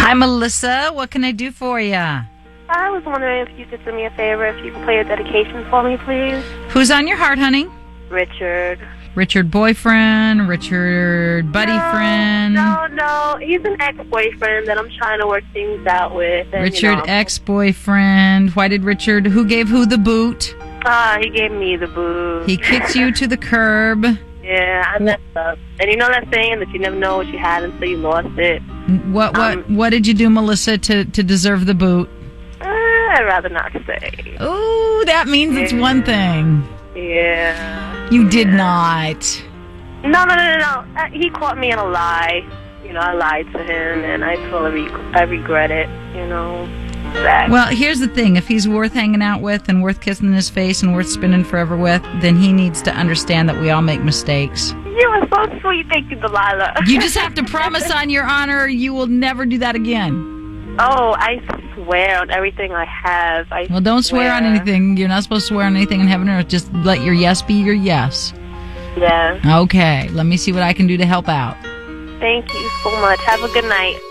Hi, Melissa. What can I do for you? I was wondering if you could do me a favor, if you could play a dedication for me, please. Who's on your heart, honey? Richard. Richard boyfriend, Richard buddy friend. No. He's an ex-boyfriend that I'm trying to work things out with. And, Richard ex-boyfriend. Who gave who the boot? He gave me the boot. He kicked you to the curb. Yeah, I messed up. And you know that saying that you never know what you had until you lost it? What did you do, Melissa, to deserve the boot? I'd rather not say. Ooh, that means it's one thing. Yeah. You did not. No. He caught me in a lie. I lied to him, and I regret it, That. Well, here's the thing. If he's worth hanging out with and worth kissing in his face and worth spending forever with, then he needs to understand that we all make mistakes. You are so sweet. Thank you, Delilah. You just have to promise on your honor you will never do that again. Oh, I swear on everything I have. Well, don't swear on anything. You're not supposed to swear on anything in heaven or earth. Just let your yes be your yes. Yeah. Okay. Let me see what I can do to help out. Thank you so much. Have a good night.